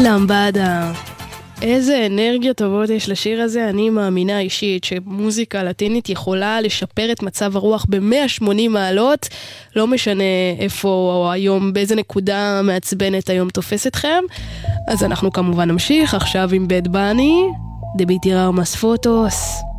למבדה. איזה אנרגיה טובות יש לשיר הזה. אני מאמינה אישית שמוזיקה לטינית יכולה לשפר את מצב הרוח ב-180 מעלות. לא משנה איפה היום, באיזה נקודה מעצבנת היום תופס אתכם. אז אנחנו כמובן נמשיך עכשיו עם בד בני, דביטירר מס פוטוס.